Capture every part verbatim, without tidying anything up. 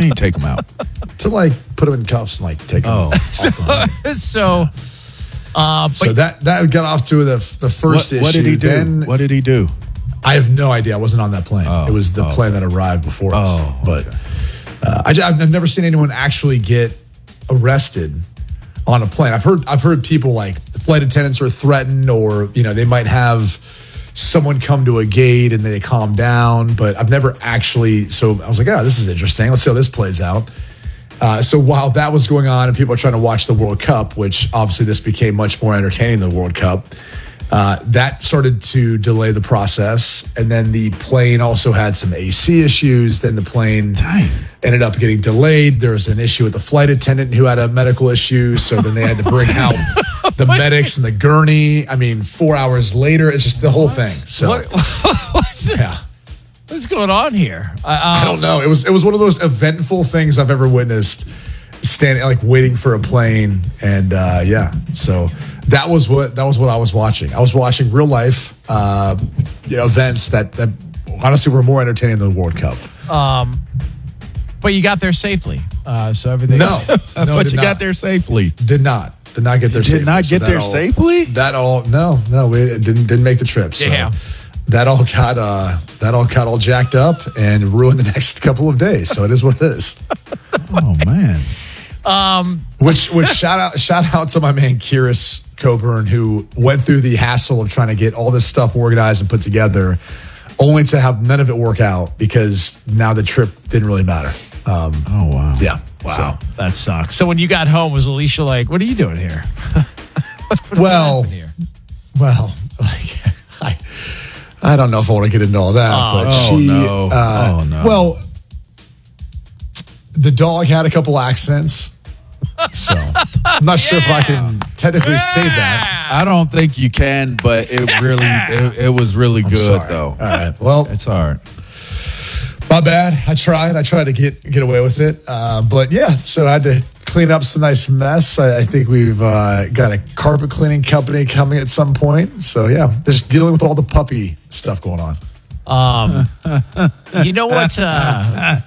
mean take them out? To like put them in cuffs and like take them Oh. off. so, Of so, uh, so but that that got off to the the first What, issue. what did he do? Then What did he do? I have no idea. I wasn't on that plane. Oh, it was the oh, plane that arrived before us. Oh, but okay. uh, I, I've never seen anyone actually get arrested on a plane. I've heard I've heard people like the flight attendants are threatened, or you know they might have someone come to a gate and they calm down. But I've never actually. So I was like, oh, this is interesting. Let's see how this plays out. Uh, so while that was going on and people were trying to watch the World Cup, which obviously this became much more entertaining than the World Cup, uh, that started to delay the process. And then the plane also had some A C issues. Then the plane Dang. ended up getting delayed. There was an issue with the flight attendant who had a medical issue. So then they had to bring out the medics and the gurney. I mean, four hours later, it's just the whole thing. So, what, what's, yeah. what's going on here? Uh, I don't know. It was it was one of those eventful things I've ever witnessed. Standing like waiting for a plane, and uh, yeah, so that was what that was what I was watching. I was watching real life, uh, you know, events that that honestly were more entertaining than the World Cup. But you got there safely, uh, so everything. No, no, but did you not. got there safely. Did not did not get there. Did safely. not So get that there all- safely? That all no no we didn't didn't make the trip. So Yeah. that all got uh, that all got all jacked up and ruined the next couple of days. So it is what it is. Oh man. Which, which shout out, shout out to my man Kyrus Coburn, who went through the hassle of trying to get all this stuff organized and put together, only to have none of it work out because now the trip didn't really matter. Um, Oh wow. yeah, Wow, that sucks. So when you got home, was Alicia like, "What are you doing here?" So, well, happened here? well, like, I, I don't know if I want to get into all that, but Oh, she, no. uh, Oh, no. well, the dog had a couple accidents. So I'm not sure if I can technically say that. I don't think you can, but it really it, it was really I'm good sorry. though. All right. Well, It's all right. my bad. I tried. I tried to get get away with it. Uh, but yeah, so I had to clean up some nice mess. I, I think we've uh, got a carpet cleaning company coming at some point. So yeah, just dealing with all the puppy stuff going on. You know what? Uh,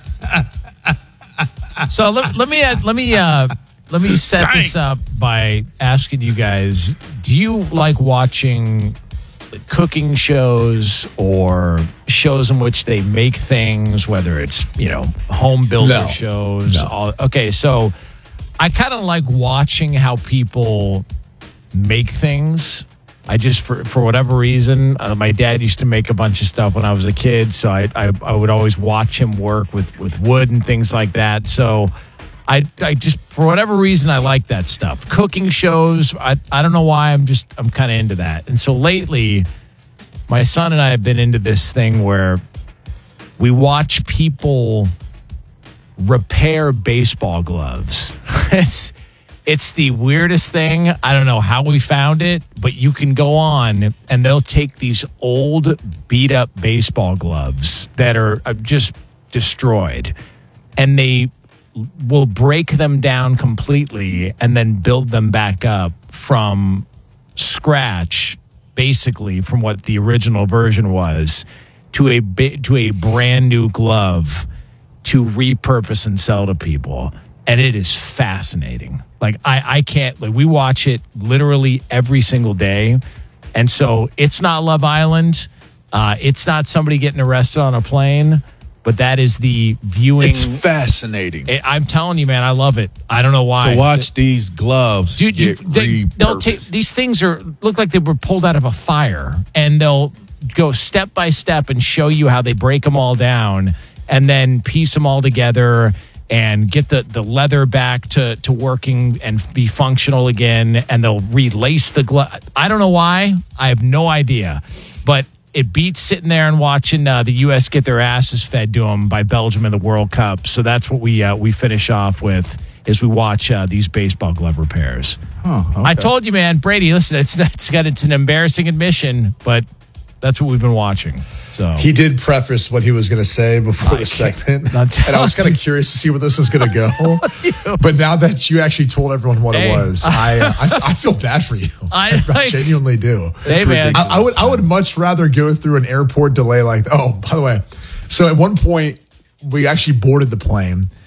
so let, let me uh, let me uh, let me set this up by asking you guys: do you like watching cooking shows or shows in which they make things, whether it's, you know, home builder No. shows? No. All, okay, so I kind of like watching how people make things. I just, for, for whatever reason, uh, my dad used to make a bunch of stuff when I was a kid, so I, I I would always watch him work with, with wood and things like that. So I I just, for whatever reason, I like that stuff. Cooking shows, I, I don't know why, I'm just, I'm kind of into that. And so lately, my son and I have been into this thing where we watch people repair baseball gloves. It's It's the weirdest thing. I don't know how we found it, but you can go on and they'll take these old beat up baseball gloves that are uh, just destroyed, and they will break them down completely and then build them back up from scratch, basically from what the original version was, to a bi- to a brand new glove to repurpose and sell to people. And it is fascinating. Like, I, I can't, like, we watch it literally every single day. And so it's not Love Island. Uh, it's not somebody getting arrested on a plane, but that is the viewing. It's fascinating. It- I'm telling you, man, I love it. I don't know why. So watch these gloves. Dude, you, get they, they'll repurposed. take these things are look like they were pulled out of a fire, and they'll go step by step and show you how they break them all down and then piece them all together and get the, the leather back to, to working and be functional again, and they'll relace the glove. I don't know why. I have no idea. But it beats sitting there and watching uh, the U S get their asses fed to them by Belgium in the World Cup. So that's what we uh, we finish off with, is we watch uh, these baseball glove repairs. Oh, okay. I told you, man, Brady, listen, it's, it's, got, it's an embarrassing admission, but that's what we've been watching. So He did preface what he was going to say before the segment, not and I was kind of curious to see where this was going to go. But now that you actually told everyone what Hey. it was, I, uh, I I feel bad for you. I, I like, genuinely do. hey, man. I, I would I would much rather go through an airport delay like. Oh, by the way, so at one point we actually boarded the plane,